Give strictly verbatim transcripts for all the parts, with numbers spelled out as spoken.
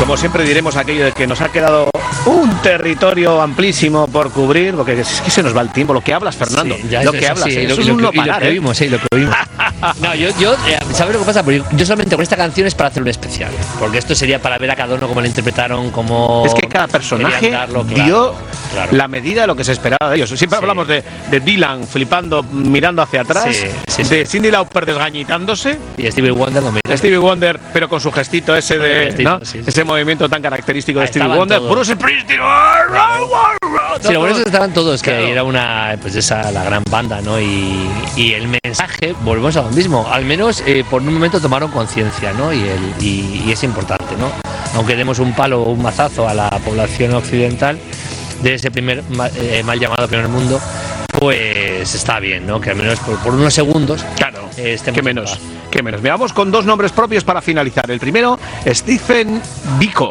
como siempre diremos aquello de que nos ha quedado un territorio amplísimo por cubrir, porque es que se nos va el tiempo. Lo que hablas, Fernando, sí, ya lo es que eso, hablas, sí, ¿eh? lo, Eso es lo, un lo, no parar, lo que ¿eh? oímos, sí, lo que oímos. No, yo, yo eh, ¿sabes lo que pasa? Porque yo solamente con esta canción es para hacer un especial, porque esto sería para ver a cada uno cómo lo interpretaron, cómo... Es que cada personaje darlo, dio claro, claro. la medida de lo que se esperaba de ellos. Siempre Sí. hablamos de, de Dylan flipando, mirando hacia atrás, Sí, sí, sí. de Cyndi Lauper desgañitándose, Y Stevie Wonder no me... Stevie Wonder, pero con su gestito ese de, Gestito, ¿no? sí, sí. Ese movimiento tan característico de Ahí Stevie estaban Wonder, todos. Bruce Springsteen. Sí, lo bueno es que estaban todos, que Claro. era una, pues esa, la gran banda, ¿no? Y, y el mensaje, volvemos a lo mismo, al menos eh, por un momento tomaron conciencia, ¿no? Y, el, y, y es importante, ¿no? Aunque demos un palo o un mazazo a la población occidental de ese primer ma- eh, mal llamado primer mundo, pues está bien, ¿no? Que al menos por, por unos segundos, Claro, eh, estemos qué en menos, paz. qué menos. Veamos con dos nombres propios para finalizar. El primero, Stephen Biko.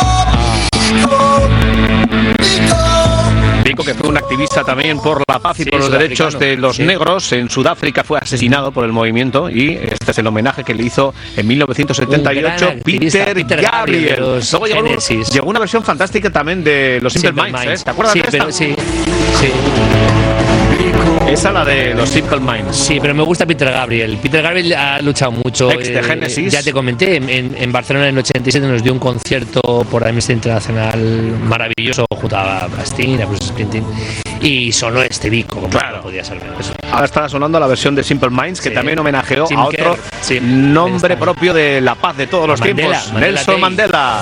Biko, que fue un activista también por la paz y Sí, por los derechos sudafricano, de los sí. negros. En Sudáfrica fue asesinado por el movimiento y este es el homenaje que le hizo en mil novecientos setenta y ocho Un gran activista, Peter, Peter Gabriel. Gabriel de los Luego llegó, Genesis. llegó una versión fantástica también de los Simple, Minds, ¿eh? ¿Te acuerdas sí, de esta? pero, sí, sí. Esa la de los Simple Minds. Sí, pero me gusta Peter Gabriel. Peter Gabriel ha luchado mucho. Ex de Genesis. Ya te comenté, en, en Barcelona en el ochenta y siete nos dio un concierto por Amnistía Internacional maravilloso junto a Bastien, a Bruce Springsteen. Y sonó este Biko, como Claro. no podía ser menos. Ahora está sonando la versión de Simple Minds, que Sí. también homenajeó Jim a otro Kerr, sí. nombre Está. propio de la paz de todos los Mandela, tiempos, Mandela Nelson Day. Mandela.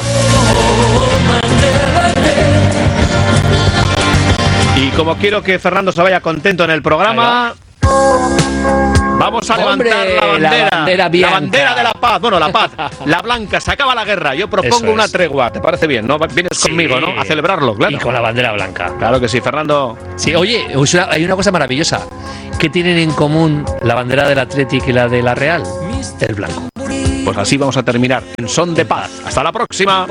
Y como quiero que Fernando se vaya contento en el programa, vamos a Hombre, levantar la la bandera, bandera la bianca. bandera de la paz, bueno, la paz, la blanca, se acaba la guerra. Yo propongo Eso una es. tregua, ¿te parece bien? ¿No? Vienes Sí. conmigo, ¿no? A celebrarlo, claro. Y con la bandera blanca. Claro que sí, Fernando. Sí, oye, es una- hay una cosa maravillosa. ¿Qué tienen en común la bandera del Athletic y la de la Real? El blanco. Pues así vamos a terminar en Son de Paz. Hasta la próxima.